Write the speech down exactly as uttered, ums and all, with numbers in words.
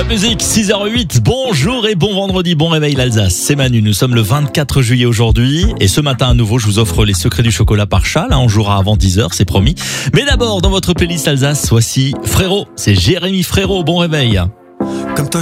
Top musique, six heures huit, bonjour et bon vendredi, bon réveil l'Alsace, c'est Manu, nous sommes le vingt-quatre juillet aujourd'hui et ce matin à nouveau je vous offre les secrets du chocolat par chat, là on jouera avant dix heures, c'est promis. Mais d'abord dans votre playlist Alsace, voici Frérot, c'est Jérémy Frérot, bon réveil.